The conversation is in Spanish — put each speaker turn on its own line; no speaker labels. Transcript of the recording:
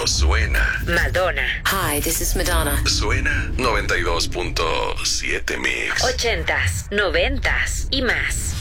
suena.
Madonna.
Hi, this is Madonna.
Suena 92.7 Mix.
80s, 90s y más.